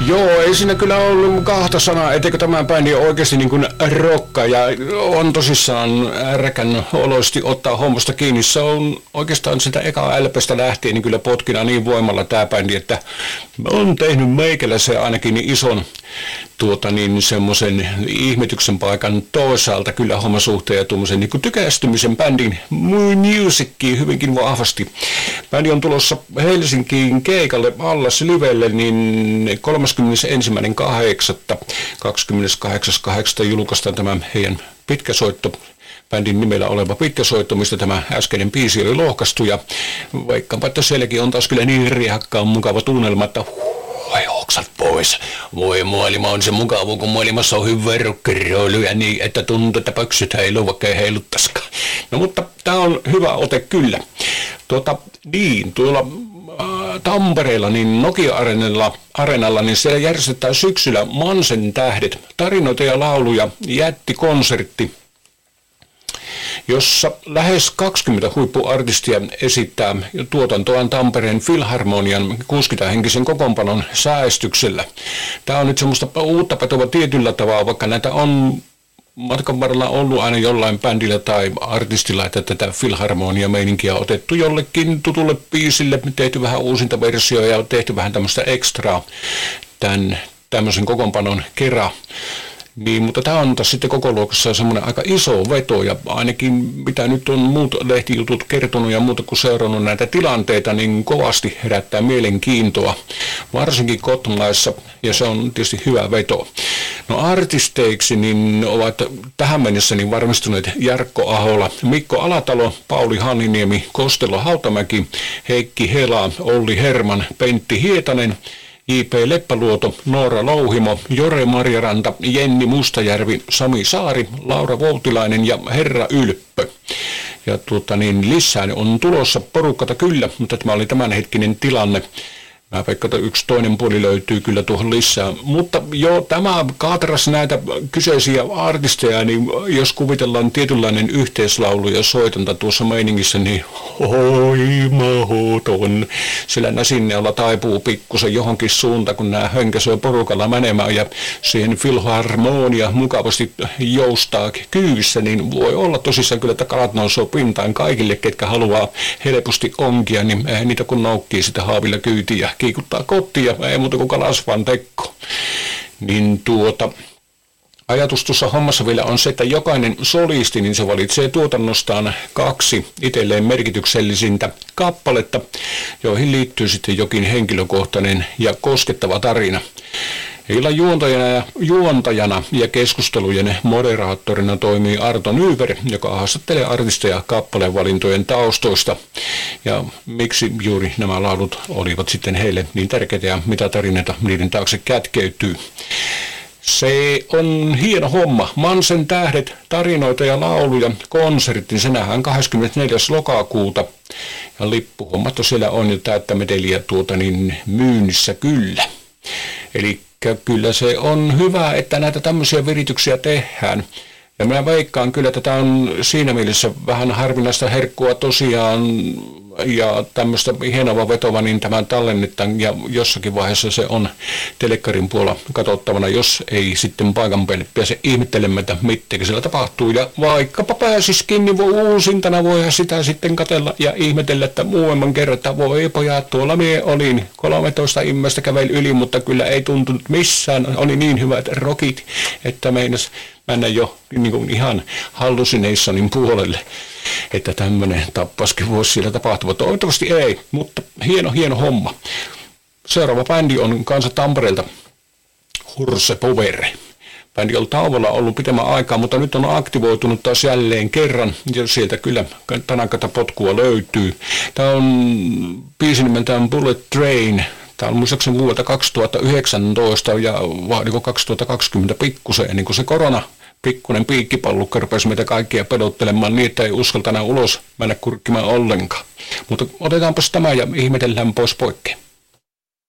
Joo, ei siinä kyllä ollut kahta sanaa, etteikö tämä bändi oikeasti niin kuin rokka ja on tosissaan räkän oloisesti ottaa hommasta kiinni. Se on oikeastaan sitä eka LP:stä lähtien niin kyllä potkina niin voimalla tämä bändi, että on tehnyt meikällä se ainakin niin ison semmoisen ihmetyksen paikan toisaalta kyllä hommasuhteen ja tuommoisen niin tykästymisen bändin musickiin hyvinkin vahvasti. Bändi on tulossa Helsinkiin keikalle Allas Livelle niin 31.8.28.8. julkaistaan tämä heidän pitkäsoitto. Bändin nimellä oleva pitkäsoitto, mistä tämä äskeinen biisi oli lohkaistu ja vaikkapa, että sielläkin on taas kyllä niin riehakkaan mukava tunnelma, että voi oksat pois. Voi maailma on se mukava, kun maailmassa on hyvä rockeroiluja niin, että tuntuu, että pöksyt heiluu, vaikka ei heiluttaskaan. No mutta tämä on hyvä ote kyllä. Tuolla Tampereella, niin Nokia-areenalla, niin siellä järjestetään syksyllä Mansen tähdet, tarinoita ja lauluja, jättikonsertti, jossa lähes 20 huippuartistia esittää tuotantoaan Tampereen Filharmonian 60-henkisen kokoonpanon säästyksellä. Tämä on nyt semmoista uutta petoa tietyllä tavalla, vaikka näitä on matkan varrella ollut aina jollain bändillä tai artistilla, että tätä Filharmonia-meininkiä on otettu jollekin tutulle biisille, tehty vähän uusinta versioja ja tehty vähän tämmöistä ekstraa tämän tämmöisen kokoonpanon kera. Niin, mutta tämä on taas sitten koko luokassa semmoinen aika iso veto ja ainakin mitä nyt on muut lehtijutut kertonut ja muuta kuin seurannut näitä tilanteita, niin kovasti herättää mielenkiintoa, varsinkin Kotmaissa ja se on tietysti hyvä veto. No artisteiksi niin ovat tähän mennessä niin varmistuneet Jarkko Ahola, Mikko Alatalo, Pauli Hanniniemi, Kostelo Hautamäki, Heikki Hela, Olli Herman, Pentti Hietanen, J.P. Leppäluoto, Noora Louhimo, Jore Marjaranta, Jenni Mustajärvi, Sami Saari, Laura Voutilainen ja Herra Ylppö. Ja lisää on tulossa porukkata kyllä, mutta tämä oli tämänhetkinen tilanne. Mä veikkaan, että yksi toinen puoli löytyy kyllä tuohon lisää. Mutta joo, tämä kaatras näitä kyseisiä artisteja, niin jos kuvitellaan tietynlainen yhteislaulu ja soitonta tuossa meiningissä, niin oi mahoton. Sillä näsinneolla taipuu pikkusen johonkin suuntaan, kun nämä hönkäsöö porukalla menemään ja siihen Filharmonia mukavasti joustaa kyyvissä, niin voi olla tosissaan kyllä, että kalat nousee pintaan kaikille, ketkä haluaa helposti onkia, niin niitä kun noukkii sitä haavilla kyytiä. Kiikuttaa kotia, ei muuta kuin kalasvan tekko. Niin ajatus tuossa hommassa vielä on se, että jokainen solisti, niin se valitsee tuotannostaan 2 itselleen merkityksellisintä kappaletta, joihin liittyy sitten jokin henkilökohtainen ja koskettava tarina. Illan juontajana ja keskustelujen moderaattorina toimii Arto Nyberg, joka haastattelee artisteja kappaleen valintojen taustoista. Ja miksi juuri nämä laulut olivat sitten heille niin tärkeitä ja mitä tarinoita niiden taakse kätkeytyy. Se on hieno homma. Mansen tähdet, tarinoita ja lauluja, konsertin. Se nähdään 24. lokakuuta. Ja lippuhommat siellä on jo täyttä meteliä myynnissä kyllä. Eli kyllä se on hyvä, että näitä tämmöisiä virityksiä tehdään. Ja minä veikkaan kyllä, että tämä on siinä mielessä vähän harvinaista herkkua tosiaan ja tämmöistä hienoa vetova, niin tämän tallennetaan ja jossakin vaiheessa se on telekkarin puolella katsottavana, jos ei sitten paikan päälle pääse ihmettelemään, että mitkä siellä tapahtuu. Ja vaikkapa pääsisikin, niin uusintana voi sitä sitten katsella ja ihmetellä, että muemman kerran, että voi pojat, tuolla mie olin 13 immästä käveli yli, mutta kyllä ei tuntunut missään, oli niin hyvät rokit, että meinas mennä jo niin kuin ihan hallucinationin puolelle, että tämmöinen tappaskin voisi siellä tapahtua. Toivottavasti ei, mutta hieno homma. Seuraava bändi on kanssa Tampereelta, Hurse Power. Bändi on tauolla ollut pitemmän aikaa, mutta nyt on aktivoitunut taas jälleen kerran, ja sieltä kyllä tanakata potkua löytyy. Tämä on biisi nimeltään Bullet Train. Tämä on muistaakseni vuodelta 2019 ja vaadiko 2020 pikkusen, ennen kuin se korona pikkuinen piikkipallukka rupesi meitä kaikkia pedottelemaan niin, että ei uskaltana ulos mennä kurkkimaan ollenkaan. Mutta otetaanpas tämä ja ihmetellään pois poikkeen.